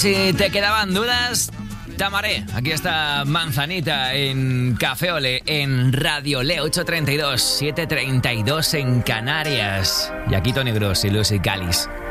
Si te quedaban dudas, Tamaré. Aquí está Manzanita en Café Ole, en Radio Le 832, 732 en Canarias. Y aquí Tony Gross y Lucy Calis.